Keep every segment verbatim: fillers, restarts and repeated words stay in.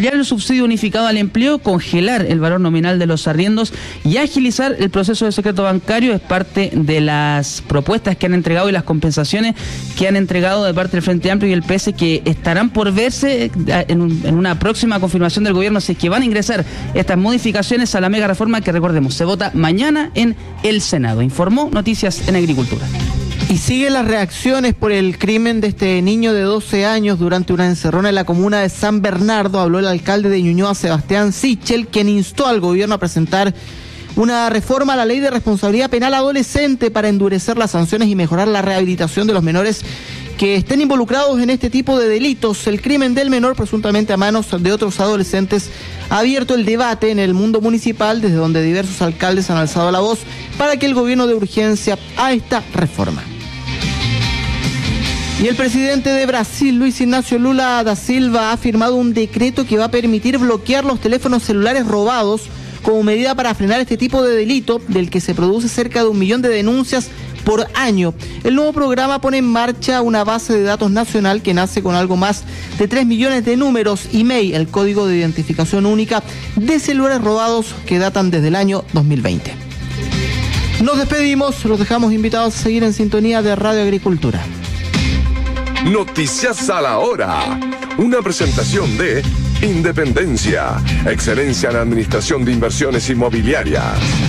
ampliar el subsidio unificado al empleo, congelar el valor nominal de los arriendos y agilizar el proceso de secreto bancario es parte de las propuestas que han entregado y las compensaciones que han entregado de parte del Frente Amplio y el P S, que estarán por verse en, un, en una próxima confirmación del gobierno, si es que van a ingresar estas modificaciones a la mega reforma que, recordemos, se vota mañana en el Senado. Informó Noticias en Agricultura. Y siguen las reacciones por el crimen de este niño de doce años durante una encerrona en la comuna de San Bernardo. Habló el alcalde de Ñuñoa, Sebastián Sichel, quien instó al gobierno a presentar una reforma a la ley de responsabilidad penal adolescente para endurecer las sanciones y mejorar la rehabilitación de los menores que estén involucrados en este tipo de delitos. El crimen del menor, presuntamente a manos de otros adolescentes, ha abierto el debate en el mundo municipal, desde donde diversos alcaldes han alzado la voz para que el gobierno dé urgencia a esta reforma. Y el presidente de Brasil, Luis Ignacio Lula da Silva, ha firmado un decreto que va a permitir bloquear los teléfonos celulares robados como medida para frenar este tipo de delito, del que se produce cerca de un millón de denuncias por año. El nuevo programa pone en marcha una base de datos nacional que nace con algo más de tres millones de números I M E I, el código de identificación única de celulares robados que datan desde el año dos mil veinte. Nos despedimos, los dejamos invitados a seguir en sintonía de Radio Agricultura. Noticias a la hora. Una presentación de Independencia, excelencia en administración de inversiones inmobiliarias.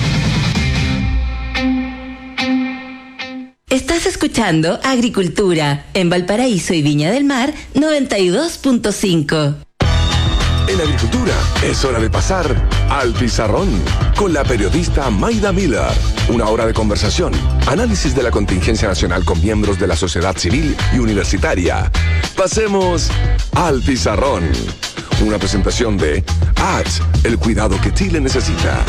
Estás escuchando Agricultura en Valparaíso y Viña del Mar noventa y dos punto cinco. En Agricultura es hora de pasar al pizarrón con la periodista Maida Miller. Una hora de conversación, análisis de la contingencia nacional con miembros de la sociedad civil y universitaria. Pasemos al pizarrón. Una presentación de A T S, el cuidado que Chile necesita.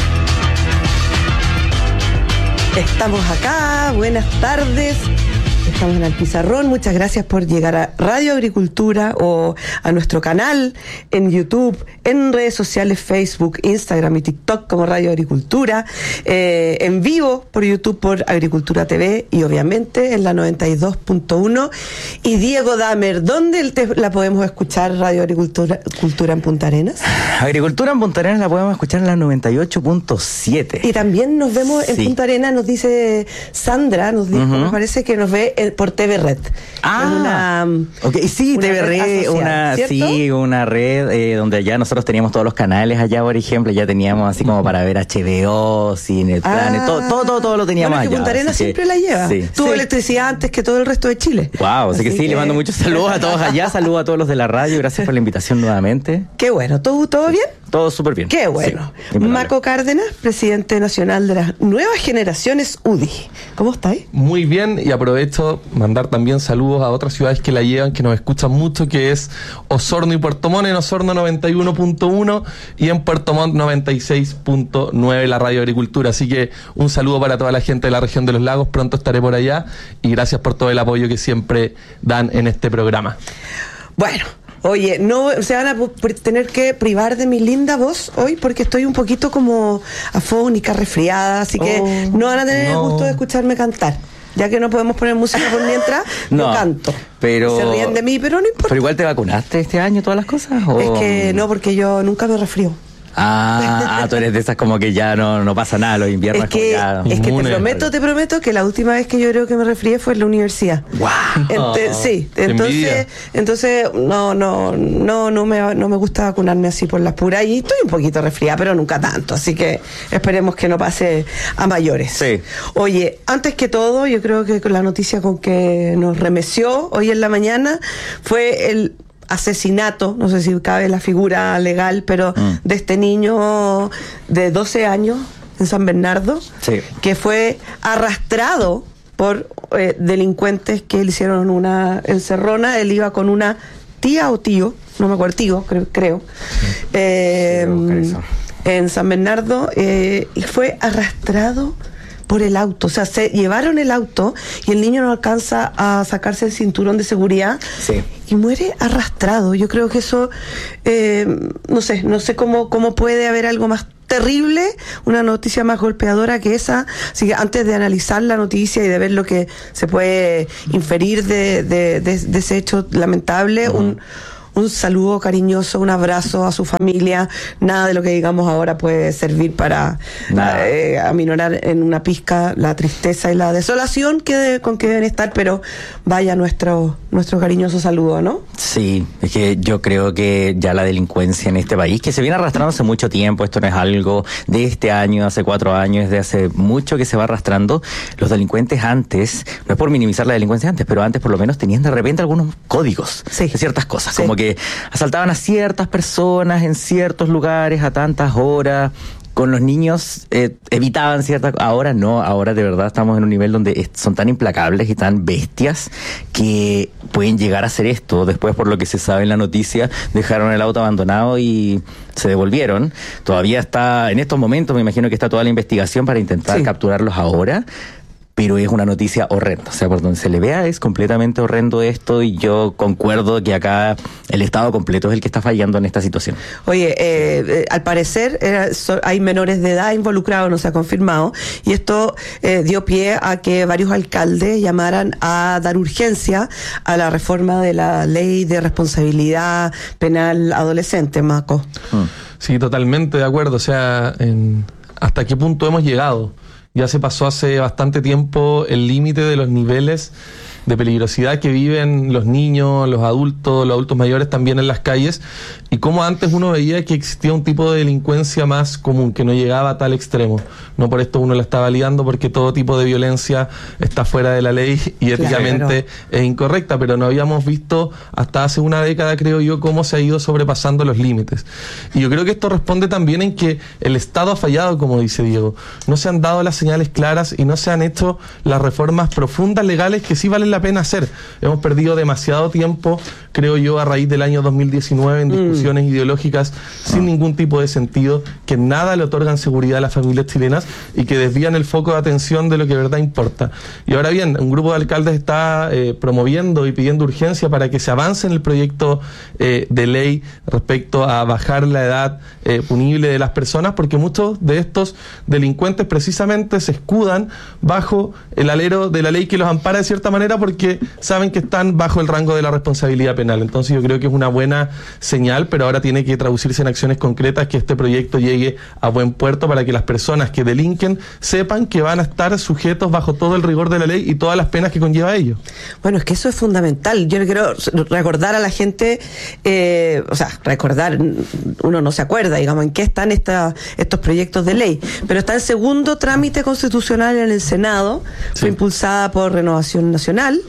Estamos acá, buenas tardes. Estamos en el pizarrón. Muchas gracias por llegar a Radio Agricultura o a nuestro canal en YouTube, en redes sociales, Facebook, Instagram y TikTok como Radio Agricultura, eh, en vivo por YouTube por Agricultura T V y obviamente en la noventa y dos punto uno. Y Diego Damer, ¿dónde te, la podemos escuchar Radio Agricultura Cultura en Punta Arenas? Agricultura en Punta Arenas la podemos escuchar en la noventa y ocho punto siete. Y también nos vemos en sí. Punta Arenas, nos dice Sandra, nos dijo, uh-huh. nos parece que nos ve por T V Red. Ah, una, okay, sí, una T V Red, red una, sí, una red eh, donde allá nosotros teníamos todos los canales allá, por ejemplo, ya teníamos así como para ver H B O, Cine Planet, ah, todo, todo, todo, todo lo teníamos bueno, allá. Punta Arenas siempre que, la lleva. Sí. Tuvo sí. electricidad antes que todo el resto de Chile. Wow, así, así que sí, que... le mando muchos saludos a todos allá, saludos a todos los de la radio, gracias por la invitación nuevamente. Qué bueno, ¿todo, todo bien? Todo súper bien. Qué bueno. Sí, Maco Cárdenas, presidente nacional de las nuevas generaciones U D I. ¿Cómo estáis? Muy bien, y aprovecho mandar también saludos a otras ciudades que la llevan, que nos escuchan mucho, que es Osorno y Puerto Montt. En Osorno noventa y uno punto uno y en Puerto Montt noventa y seis punto nueve la Radio Agricultura. Así que un saludo para toda la gente de la región de los lagos. Pronto estaré por allá y gracias por todo el apoyo que siempre dan en este programa. Bueno, oye, no se van a tener que privar de mi linda voz hoy porque estoy un poquito como afónica, resfriada, así que oh, no van a tener no. el gusto de escucharme cantar. Ya que no podemos poner música por mientras, no, yo canto. Pero, se ríen de mí, pero no importa. ¿Pero igual te vacunaste este año todas las cosas? ¿O? Es que no, porque yo nunca me resfrío. Ah, ah, tú eres de esas como que ya no, no pasa nada, los inviernos es que, ya es que te prometo, te prometo que la última vez que yo creo que me resfrié fue en la universidad. Wow. Ent- sí, entonces, entonces no, no, no, no me, no me gusta vacunarme así por las puras y estoy un poquito resfriada, pero nunca tanto, así que esperemos que no pase a mayores. Sí. Oye, antes que todo, yo creo que la noticia con que nos remeció hoy en la mañana fue el asesinato, no sé si cabe la figura legal, pero mm. de este niño de doce años en San Bernardo, sí. que fue arrastrado por eh, delincuentes que le hicieron una encerrona. Él iba con una tía o tío, no me acuerdo, tío, creo, creo eh, sí, en San Bernardo, eh, y fue arrastrado por el auto, o sea, se llevaron el auto y el niño no alcanza a sacarse el cinturón de seguridad sí. y muere arrastrado. Yo creo que eso, eh, no sé, no sé cómo, cómo puede haber algo más terrible, una noticia más golpeadora que esa. Así que antes de analizar la noticia y de ver lo que se puede inferir de, de, de, de ese hecho lamentable, uh-huh. un un saludo cariñoso, un abrazo a su familia. Nada de lo que digamos ahora puede servir para eh, aminorar en una pizca la tristeza y la desolación que de, con que deben estar, pero vaya nuestro, nuestro cariñoso saludo, ¿no? Sí, es que yo creo que ya la delincuencia en este país, que se viene arrastrando hace mucho tiempo, esto no es algo de este año, hace cuatro años, es de hace mucho que se va arrastrando. Los delincuentes antes, no es por minimizar la delincuencia antes, pero antes por lo menos tenían de repente algunos códigos sí. de ciertas cosas, sí. como que asaltaban a ciertas personas en ciertos lugares a tantas horas. Con los niños eh, evitaban ciertas... Ahora no, ahora de verdad estamos en un nivel donde son tan implacables y tan bestias que pueden llegar a hacer esto. Después, por lo que se sabe en la noticia, dejaron el auto abandonado y se devolvieron. Todavía está, en estos momentos me imagino que está toda la investigación para intentar sí. capturarlos ahora. Pero es una noticia horrenda, o sea, por donde se le vea es completamente horrendo esto, y yo concuerdo que acá el Estado completo es el que está fallando en esta situación. Oye, eh, eh, al parecer era, so, hay menores de edad involucrados, no se ha confirmado, y esto eh, dio pie a que varios alcaldes llamaran a dar urgencia a la reforma de la ley de responsabilidad penal adolescente, Maco. Sí, totalmente de acuerdo, o sea, en, ¿hasta qué punto hemos llegado? Ya se pasó hace bastante tiempo el límite de los niveles de peligrosidad que viven los niños, los adultos, los adultos mayores también en las calles, y como antes uno veía que existía un tipo de delincuencia más común, que no llegaba a tal extremo. No por esto uno la está validando, porque todo tipo de violencia está fuera de la ley y éticamente claro. es incorrecta, pero no habíamos visto hasta hace una década, creo yo, cómo se ha ido sobrepasando los límites. Y yo creo que esto responde también en que el Estado ha fallado, como dice Diego. No se han dado las señales claras y no se han hecho las reformas profundas legales que sí valen la pena hacer. Hemos perdido demasiado tiempo, creo yo, a raíz del año dos mil diecinueve en discusiones mm. ideológicas sin ningún tipo de sentido, que nada le otorgan seguridad a las familias chilenas y que desvían el foco de atención de lo que de verdad importa. Y ahora bien, un grupo de alcaldes está eh, promoviendo y pidiendo urgencia para que se avance en el proyecto eh, de ley respecto a bajar la edad eh, punible de las personas, porque muchos de estos delincuentes precisamente se escudan bajo el alero de la ley que los ampara de cierta manera, porque saben que están bajo el rango de la responsabilidad penal. Entonces yo creo que es una buena señal, pero ahora tiene que traducirse en acciones concretas, que este proyecto llegue a buen puerto para que las personas que delinquen sepan que van a estar sujetos bajo todo el rigor de la ley y todas las penas que conlleva ello. Bueno, es que eso es fundamental. Yo quiero recordar a la gente, eh, o sea, recordar, uno no se acuerda, digamos, en qué están esta, estos proyectos de ley, pero está en segundo trámite constitucional en el Senado, sí. Fue impulsada por Renovación Nacional,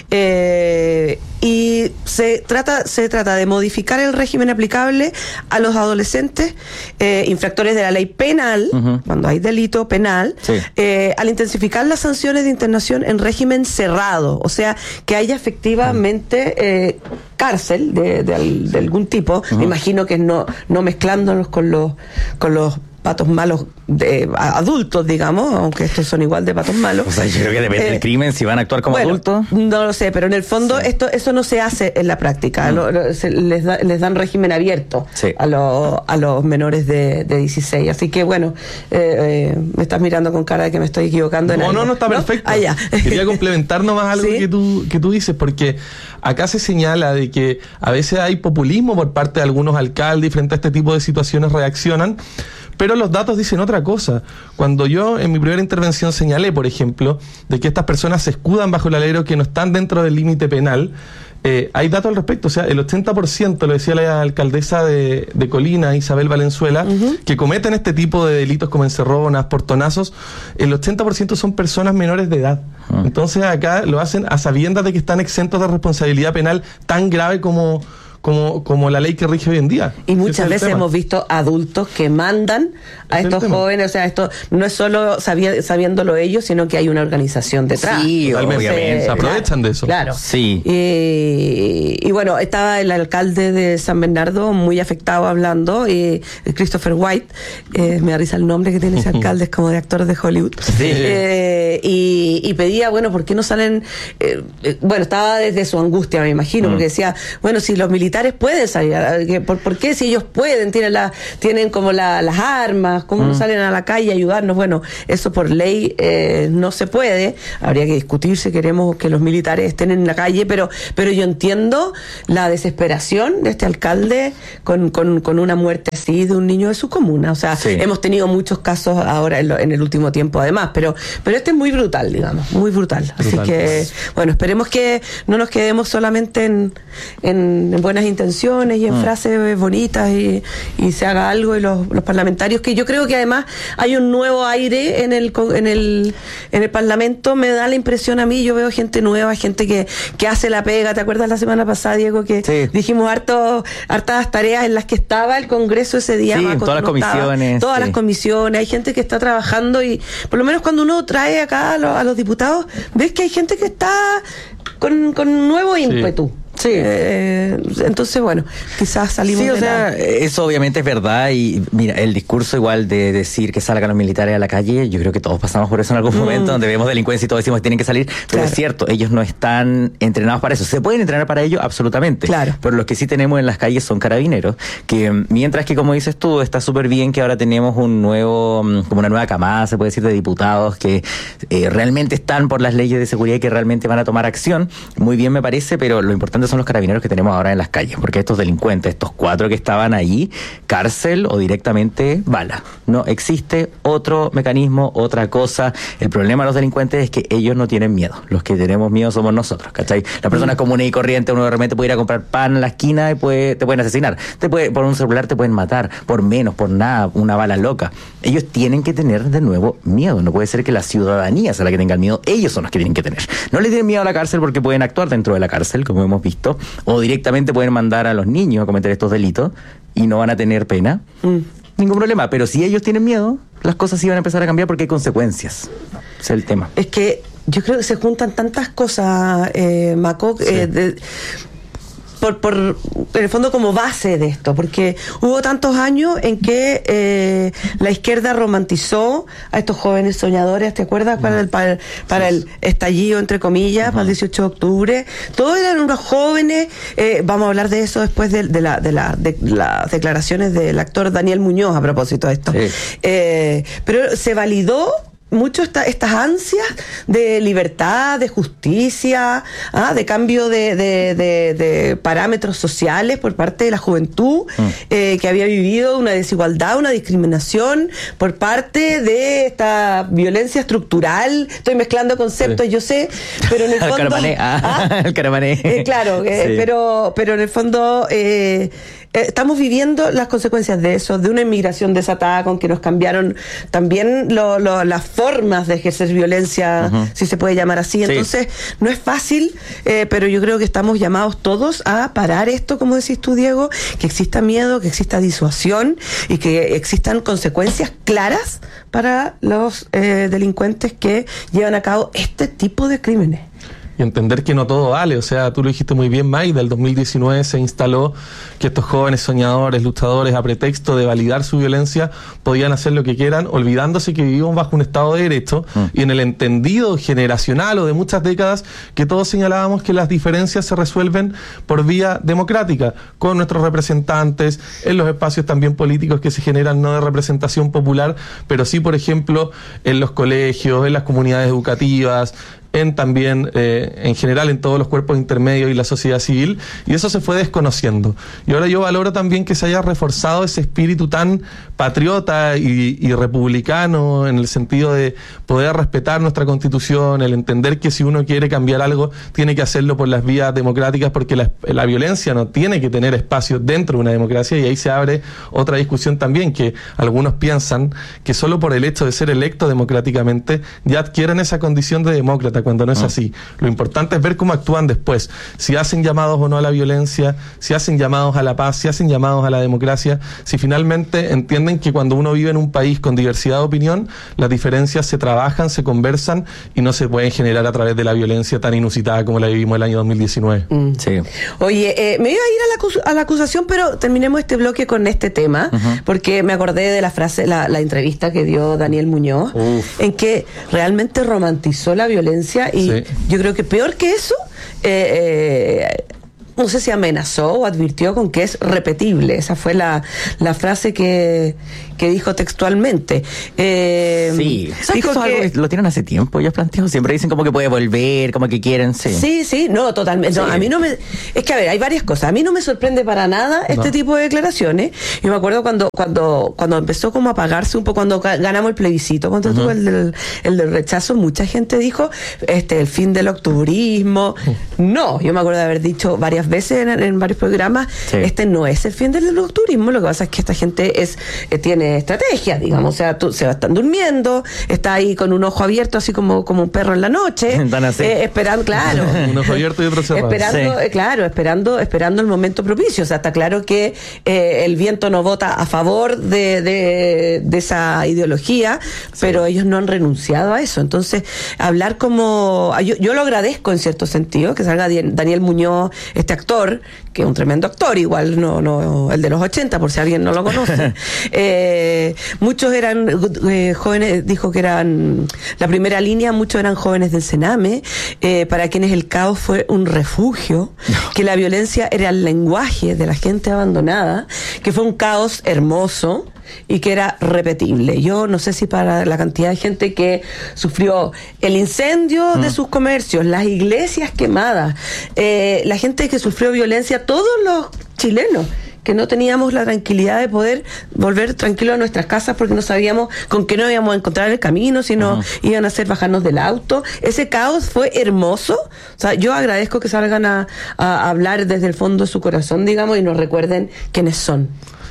eh, y se trata se trata de modificar el régimen aplicable a los adolescentes eh, infractores de la ley penal, uh-huh. cuando hay delito penal, sí. eh, al intensificar las sanciones de internación en régimen cerrado, o sea, que haya efectivamente eh, cárcel de, de, de algún tipo, uh-huh. me imagino que no no mezclándonos con los con los patos malos de adultos, digamos, aunque estos son igual de patos malos. O sea, yo creo que depende eh, del crimen, si van a actuar como bueno, adultos. No lo sé, pero en el fondo sí. esto eso no se hace en la práctica. Mm. No, no, se, les, da, les dan régimen abierto sí. a, los, a los menores de, de dieciséis. Así que, bueno, eh, eh, me estás mirando con cara de que me estoy equivocando. No, en algo. no, no, está perfecto. Ah, ya. Quería complementar nomás algo ¿Sí? que, tú, que tú dices, porque acá se señala de que a veces hay populismo por parte de algunos alcaldes y frente a este tipo de situaciones reaccionan. Pero los datos dicen otra cosa. Cuando yo en mi primera intervención señalé, por ejemplo, de que estas personas se escudan bajo el alero que no están dentro del límite penal, eh, hay datos al respecto. O sea, el ochenta por ciento, lo decía la alcaldesa de, de Colina, Isabel Valenzuela, uh-huh. que cometen este tipo de delitos como encerronas, portonazos, el ochenta por ciento son personas menores de edad. Uh-huh. Entonces acá lo hacen a sabiendas de que están exentos de responsabilidad penal tan grave como... Como, como la ley que rige hoy en día. Y muchas veces tema. hemos visto adultos que mandan a es estos jóvenes, o sea, esto no es solo sabi- sabiéndolo ellos, sino que hay una organización detrás. Sí, totalmente. obviamente. Se aprovechan claro, de eso. Claro. Sí. Y, y bueno, estaba el alcalde de San Bernardo muy afectado hablando, y Christopher White, eh, me da risa el nombre que tiene ese alcalde, es como de actor de Hollywood. Sí. Eh, y, y pedía, bueno, ¿por qué no salen? Eh, eh, bueno, estaba desde su angustia, me imagino, mm. porque decía, bueno, si los militares militares pueden salir. ¿Por, por qué si ellos pueden? Tienen la, tienen como la, las armas, ¿cómo mm. no salen a la calle a ayudarnos? Bueno, eso por ley eh, no se puede. Habría que discutir si queremos que los militares estén en la calle, pero, pero yo entiendo la desesperación de este alcalde con, con, con una muerte así de un niño de su comuna. O sea, sí. hemos tenido muchos casos ahora en, lo, en el último tiempo además, pero, pero este es muy brutal, digamos, muy brutal. Así brutal. que, bueno, esperemos que no nos quedemos solamente en, en, en buenas intenciones y en mm. frases bonitas y, y se haga algo y los, los parlamentarios, que yo creo que además hay un nuevo aire en el, en el, en el Parlamento, me da la impresión a mí, yo veo gente nueva, gente que, que hace la pega. ¿Te acuerdas la semana pasada, Diego, que sí. dijimos harto, hartas tareas en las que estaba el Congreso ese día? Sí, todas las comisiones. Todas sí. las comisiones, hay gente que está trabajando y por lo menos cuando uno trae acá a los, a los diputados, ves que hay gente que está con, con nuevo ímpetu. Sí. Sí, eh, entonces bueno, quizás salimos sí, o de sea, la... eso obviamente es verdad y mira, el discurso igual de decir que salgan los militares a la calle, yo creo que todos pasamos por eso en algún mm. momento, donde vemos delincuencia y todos decimos que tienen que salir, pero claro. es cierto, ellos no están entrenados para eso, se pueden entrenar para ello absolutamente, claro. pero los que sí tenemos en las calles son carabineros, que mientras que como dices tú, está súper bien que ahora tenemos un nuevo, como una nueva camada, se puede decir, de diputados que eh, realmente están por las leyes de seguridad y que realmente van a tomar acción, muy bien me parece, pero lo importante son los carabineros que tenemos ahora en las calles, porque estos delincuentes, estos cuatro que estaban ahí, cárcel o directamente bala. No existe otro mecanismo, otra cosa. El problema de los delincuentes es que ellos no tienen miedo. Los que tenemos miedo somos nosotros, ¿cachai? Las personas mm. comunes y corrientes, uno de repente puede ir a comprar pan en la esquina y puede, te pueden asesinar. Te puede, por un celular te pueden matar, por menos, por nada, una bala loca. Ellos tienen que tener de nuevo miedo. No puede ser que la ciudadanía sea la que tenga el miedo. Ellos son los que tienen que tener. No le tienen miedo a la cárcel porque pueden actuar dentro de la cárcel, como hemos visto, o directamente pueden mandar a los niños a cometer estos delitos y no van a tener pena. Mm. Ningún problema, pero si ellos tienen miedo, las cosas sí van a empezar a cambiar porque hay consecuencias. Ese es el tema. Es que yo creo que se juntan tantas cosas, eh, Maco, sí. eh, de, por, por en el fondo como base de esto, porque hubo tantos años en que eh, la izquierda romantizó a estos jóvenes soñadores, ¿te acuerdas? Uh-huh. Para el, para, para sí. el estallido, entre comillas, uh-huh. para el dieciocho de octubre, todos eran unos jóvenes, eh, vamos a hablar de eso después de, de, la, de, la, de las declaraciones del actor Daniel Muñoz a propósito de esto, sí. eh, pero se validó mucho esta, estas ansias de libertad, de justicia, ¿ah? de cambio de, de, de, de parámetros sociales por parte de la juventud mm. eh, que había vivido una desigualdad, una discriminación por parte de esta violencia estructural. Estoy mezclando conceptos, sí. yo sé, pero en el fondo... el caramané, ah, ¿ah? el caramané. Eh, claro, eh, sí. pero, pero en el fondo... Eh, Eh, estamos viviendo las consecuencias de eso, de una inmigración desatada con que nos cambiaron también lo, lo, las formas de ejercer violencia, uh-huh. si se puede llamar así. Entonces, sí. no es fácil, eh, pero yo creo que estamos llamados todos a parar esto, como decís tú, Diego, que exista miedo, que exista disuasión y que existan consecuencias claras para los eh, delincuentes que llevan a cabo este tipo de crímenes. Y entender que no todo vale, o sea, tú lo dijiste muy bien, May, del dos mil diecinueve se instaló que estos jóvenes soñadores, luchadores, a pretexto de validar su violencia, podían hacer lo que quieran, olvidándose que vivimos bajo un Estado de Derecho, mm. y en el entendido generacional o de muchas décadas, que todos señalábamos que las diferencias se resuelven por vía democrática, con nuestros representantes, en los espacios también políticos que se generan, no de representación popular, pero sí, por ejemplo, en los colegios, en las comunidades educativas, en también, eh, en general, en todos los cuerpos intermedios y la sociedad civil, y eso se fue desconociendo. Y ahora yo valoro también que se haya reforzado ese espíritu tan patriota y, y republicano, en el sentido de poder respetar nuestra Constitución, el entender que si uno quiere cambiar algo, tiene que hacerlo por las vías democráticas, porque la, la violencia no tiene que tener espacio dentro de una democracia, y ahí se abre otra discusión también, que algunos piensan que solo por el hecho de ser electo democráticamente ya adquieren esa condición de demócrata, cuando no es así. Lo importante es ver cómo actúan después, si hacen llamados o no a la violencia, si hacen llamados a la paz, si hacen llamados a la democracia, si finalmente entienden que cuando uno vive en un país con diversidad de opinión, las diferencias se trabajan, se conversan y no se pueden generar a través de la violencia tan inusitada como la vivimos el año dos mil diecinueve. Mm. Sí. Oye, eh, me iba a ir a la, acus- a la acusación, pero terminemos este bloque con este tema, uh-huh. porque me acordé de la frase, la, la entrevista que dio Daniel Muñoz, Uf. en que realmente romantizó la violencia. Y sí. yo creo que peor que eso, eh, eh, no sé si amenazó o advirtió con que es repetible. Esa fue la, la frase que, que dijo textualmente. Eh, sí, dijo eso que, algo lo tienen hace tiempo, ellos plantean, siempre dicen como que puede volver, como que quieren, sí. Sí, sí, no, totalmente. Sí. No, a mí no me... Es que, a ver, hay varias cosas. A mí no me sorprende para nada este no. tipo de declaraciones. Yo me acuerdo cuando cuando cuando empezó como a apagarse un poco, cuando ganamos el plebiscito, cuando uh-huh. tuvo el del, el del rechazo, mucha gente dijo, este, el fin del octubrismo. Uh-huh. No, yo me acuerdo de haber dicho varias veces en, en varios programas, sí. este no es el fin del octubrismo, lo que pasa es que esta gente es eh, tiene estrategia, digamos, uh-huh. o sea, tú, se va a estar durmiendo, está ahí con un ojo abierto, así como, como un perro en la noche, eh, esperando, claro. Un ojo abierto y otro cerrado. Esperando, sí. eh, claro, esperando, esperando el momento propicio. O sea, está claro que eh, el viento no vota a favor de, de, de esa ideología, sí. pero ellos no han renunciado a eso. Entonces, hablar como... Yo, yo lo agradezco en cierto sentido, que salga Daniel Muñoz, este actor, que es un tremendo actor, igual no, no el de los ochenta, por si alguien no lo conoce. eh, muchos eran eh, jóvenes, dijo que eran la primera línea, muchos eran jóvenes del Sename, eh, para quienes el caos fue un refugio, no. que la violencia era el lenguaje de la gente abandonada, que fue un caos hermoso y que era repetible. Yo no sé si para la cantidad de gente que sufrió el incendio mm. de sus comercios, las iglesias quemadas, eh, la gente que sufrió violencia, todos los chilenos que no teníamos la tranquilidad de poder volver tranquilos a nuestras casas porque no sabíamos con qué nos íbamos a encontrar en el camino, si nos uh-huh. iban a hacer bajarnos del auto. Ese caos fue hermoso. O sea, yo agradezco que salgan a, a hablar desde el fondo de su corazón, digamos, y nos recuerden quiénes son.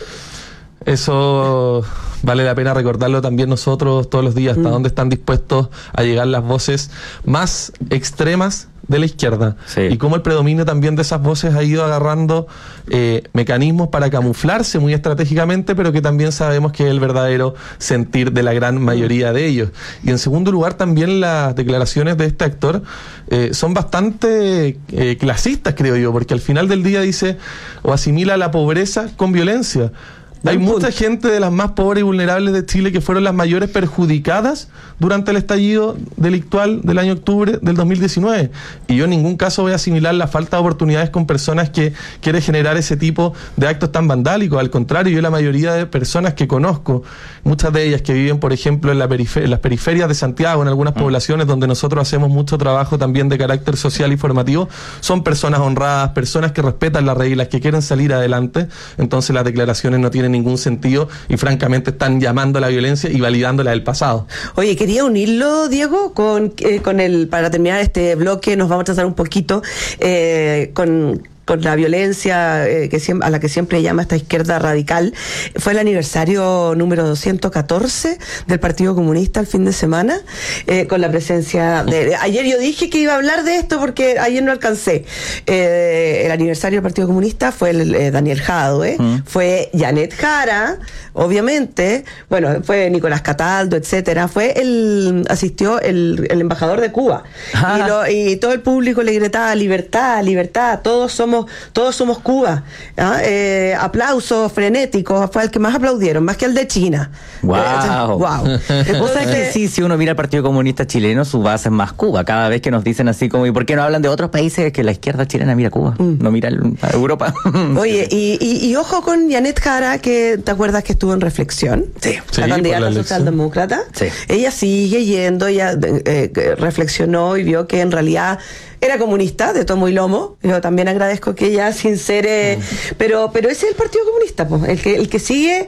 Eso vale la pena recordarlo también nosotros todos los días, hasta mm. dónde están dispuestos a llegar las voces más extremas de la izquierda, sí. y cómo el predominio también de esas voces ha ido agarrando eh, mecanismos para camuflarse muy estratégicamente, pero que también sabemos que es el verdadero sentir de la gran mayoría de ellos. Y en segundo lugar, también las declaraciones de este actor eh, son bastante eh, clasistas, creo yo, porque al final del día dice o asimila la pobreza con violencia. Hay mucha gente de las más pobres y vulnerables de Chile que fueron las mayores perjudicadas durante el estallido delictual del año octubre del dos mil diecinueve. Y yo en ningún caso voy a asimilar la falta de oportunidades con personas que quieren generar ese tipo de actos tan vandálicos. Al contrario, yo la mayoría de personas que conozco, muchas de ellas que viven, por ejemplo, en, la perifer- en las periferias de Santiago, en algunas mm. poblaciones donde nosotros hacemos mucho trabajo también de carácter social y formativo, son personas honradas, personas que respetan las reglas, que quieren salir adelante. Entonces las declaraciones no tienen ningún sentido y francamente están llamando a la violencia y validándola del pasado. Oye, quería unirlo, Diego, con, eh, con el, para terminar este bloque, nos vamos a trazar un poquito eh, con... con la violencia eh, que siempre, a la que siempre llama esta izquierda radical. Fue el aniversario número doscientos catorce del Partido Comunista el fin de semana, eh, con la presencia de... Ayer yo dije que iba a hablar de esto porque ayer no alcancé. Eh, el aniversario del Partido Comunista fue el, eh, Daniel Jadwe, mm. fue Janet Jara, obviamente, bueno, fue Nicolás Cataldo, etcétera, fue el... asistió el, el embajador de Cuba. Ah. Y, lo, y todo el público le gritaba libertad, libertad, todos somos todos somos Cuba. ¿Ah? Eh, aplausos frenéticos, fue el que más aplaudieron, más que el de China. Wow. Eh, wow. Entonces, que sí, si uno mira el Partido Comunista chileno, su base es más Cuba. Cada vez que nos dicen así como, ¿y por qué no hablan de otros países? Que la izquierda chilena mira Cuba, mm. no mira a Europa. Oye, y, y, y ojo con Janet Jara, que te acuerdas que estuvo en Reflexión, sí, la sí, candidata socialdemócrata. Sí. Ella sigue yendo, ella eh, reflexionó y vio que en realidad era comunista de tomo y lomo. Yo también agradezco que ella sincere, mm. pero pero ese es el Partido Comunista, pues, el que el que sigue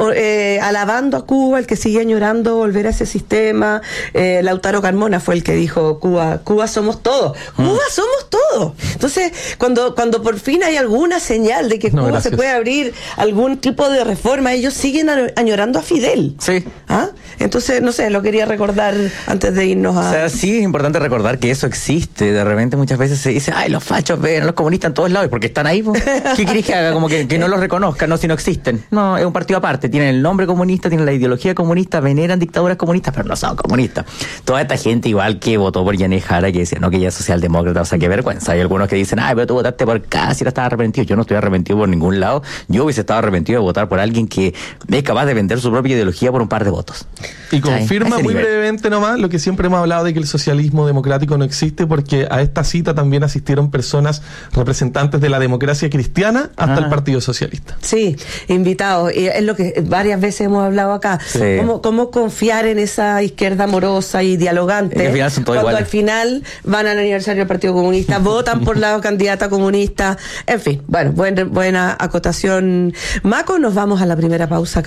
eh, alabando a Cuba, el que sigue añorando volver a ese sistema. eh, Lautaro Carmona fue el que dijo Cuba, Cuba somos todos, mm. Cuba somos todos. Entonces, cuando cuando por fin hay alguna señal de que no, Cuba gracias. se puede abrir algún tipo de reforma, ellos siguen añorando a Fidel. Sí. ¿Ah? Entonces, no sé, lo quería recordar antes de irnos a... O sea, sí es importante recordar que eso existe. De repente muchas veces se dice, ay, los fachos ven, los comunistas en todos lados, porque están ahí, pues. ¿Qué querés que haga? Como que, que no los reconozcan, no, si no existen. No, es un partido aparte, tienen el nombre comunista, tienen la ideología comunista, veneran dictaduras comunistas, pero no son comunistas. Toda esta gente igual que votó por Janet Jara, que decía, no, que ella es socialdemócrata, o sea, qué vergüenza. Hay algunos que dicen, ay, pero tú votaste por casi, no estás arrepentido. Yo no estoy arrepentido por ningún lado. Yo hubiese estado arrepentido de votar por alguien que es capaz de vender su propia ideología por un par de votos. Y confirma muy nivel. brevemente nomás lo que siempre hemos hablado de que el socialismo democrático no existe, porque a esta cita también asistieron personas representantes de la democracia cristiana hasta ah. el Partido Socialista. Sí, invitados. Y es lo que varias veces hemos hablado acá. Sí. ¿Cómo, cómo confiar en esa izquierda amorosa y dialogante al final son todos cuando iguales. Al final van al aniversario del Partido Comunista, votan por la candidata comunista? En fin, bueno, buen, buena acotación, Maco. Nos vamos a la primera pausa.